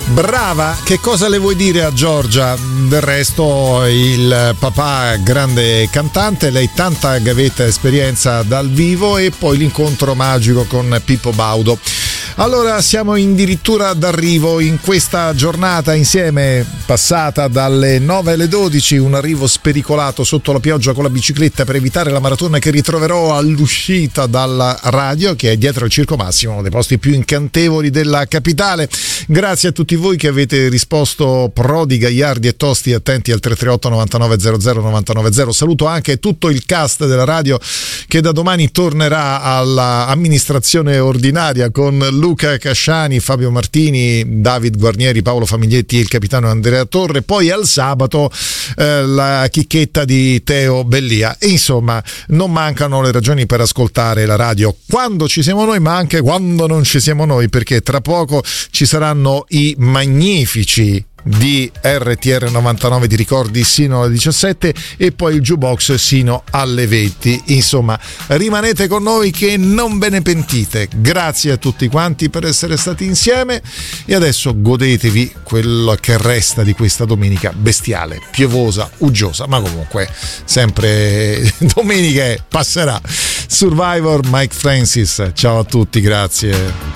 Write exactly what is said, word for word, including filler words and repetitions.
Brava, che cosa le vuoi dire a Giorgia? Del resto il papà grande cantante, lei tanta gavetta esperienza dal vivo e poi l'incontro magico con Pippo Baudo. Allora siamo addirittura d'arrivo in questa giornata insieme, passata dalle nove alle dodici, un arrivo spericolato sotto la pioggia con la bicicletta per evitare la maratona che ritroverò all'uscita dalla radio, che è dietro il Circo Massimo, uno dei posti più incantevoli della capitale. Grazie a tutti voi che avete risposto prodi, gagliardi e tosti, attenti al tre tre otto novantanove zero zero novantanove zero. Saluto anche tutto il cast della radio che da domani tornerà all'amministrazione ordinaria con Luca Casciani, Fabio Martini, David Guarnieri, Paolo Famiglietti e il capitano Andrea Torre. Poi al sabato eh, la chicchetta di Teo Bellia. E insomma non mancano le ragioni per ascoltare la radio quando ci siamo noi, ma anche quando non ci siamo noi, perché tra poco ci saranno i magnifici di R T R novantanove di ricordi sino alle diciassette e poi il jukebox sino alle venti. Insomma, rimanete con noi che non ve ne pentite. Grazie a tutti quanti per essere stati insieme e adesso godetevi quello che resta di questa domenica bestiale, piovosa, uggiosa, ma comunque sempre domenica passerà. Survivor, Mike Francis, ciao a tutti, grazie.